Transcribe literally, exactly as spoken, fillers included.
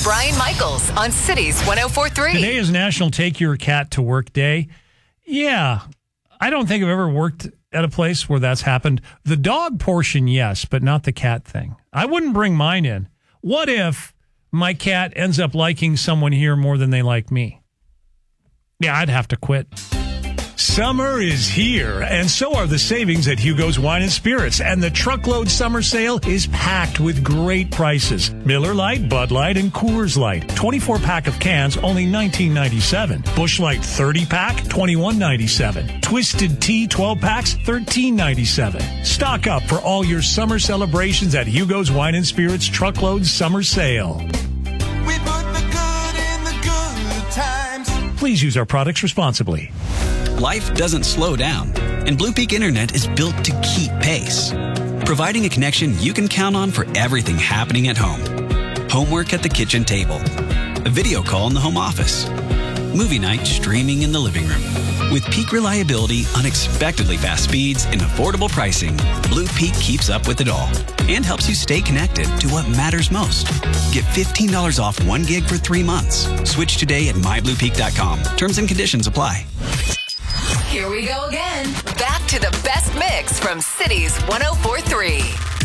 Brian Michaels on Cities one oh four point three. Today is National Take Your Cat to Work Day. Yeah, I don't think I've ever worked at a place where that's happened. The dog portion, yes, but not the cat thing. I wouldn't bring mine in. What if my cat ends up liking someone here more than they like me? Yeah, I'd have to quit. Summer is here, and so are the savings at Hugo's Wine and Spirits. And the truckload summer sale is packed with great prices. Miller Lite, Bud Light, and Coors Light. twenty-four pack of cans, only nineteen ninety-seven. Busch Light thirty pack, twenty-one ninety-seven. Twisted Tea twelve packs, thirteen ninety-seven. Stock up for all your summer celebrations at Hugo's Wine and Spirits truckload summer sale. We put the good in the good times. Please use our products responsibly. Life doesn't slow down, and Blue Peak Internet is built to keep pace, providing a connection you can count on for everything happening at home. Homework at the kitchen table, a video call in the home office, movie night streaming in the living room. With peak reliability, unexpectedly fast speeds, and affordable pricing, Blue Peak keeps up with it all and helps you stay connected to what matters most. Get fifteen dollars off one gig for three months. Switch today at my blue peak dot com. Terms and conditions apply. Here we go again. Back to the best mix from Cities one oh four point three.